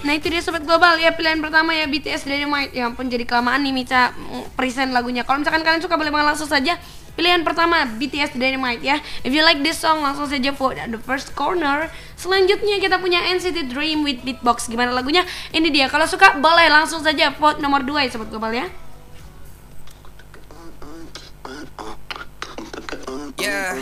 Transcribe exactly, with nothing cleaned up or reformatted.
Nah itu dia Sobat Global ya, pilihan pertama ya B T S Dynamite. Ya ampun jadi kelamaan nih Mica present lagunya. Kalau misalkan kalian suka boleh banget langsung saja pilihan pertama B T S Dynamite ya. If you like this song langsung saja vote at the first corner. Selanjutnya kita punya N C T Dream with Beatbox. Gimana lagunya? Ini dia. Kalau suka boleh langsung saja vote nomor dua ya Sobat Global ya. Yeah.